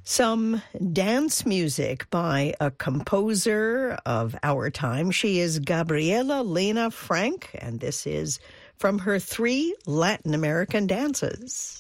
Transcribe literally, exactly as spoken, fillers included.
Some dance music by a composer of our time. She is Gabriela Lena Frank, and this is from her three Latin American dances.